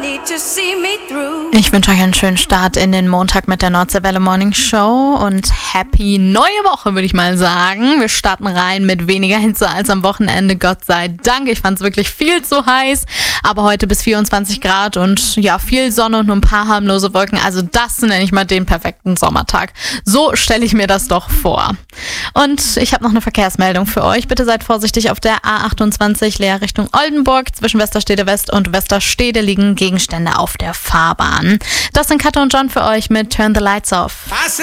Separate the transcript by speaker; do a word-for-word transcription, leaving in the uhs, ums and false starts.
Speaker 1: Ich wünsche euch einen schönen Start in den Montag mit der Nordseewelle Morning Show und happy neue Woche, würde ich mal sagen. Wir starten rein mit weniger Hitze als am Wochenende, Gott sei Dank. Ich fand es wirklich viel zu heiß, aber heute bis vierundzwanzig Grad und ja, viel Sonne und nur ein paar harmlose Wolken. Also das nenne ich mal den perfekten Sommertag. So stelle ich mir das doch vor. Und ich habe noch eine Verkehrsmeldung für euch. Bitte seid vorsichtig auf der A achtundzwanzig Leer Richtung Oldenburg. Zwischen Westerstede West und Westerstede liegen Gegenstände auf der Fahrbahn. Das sind Katja und John für euch mit Turn the Lights Off.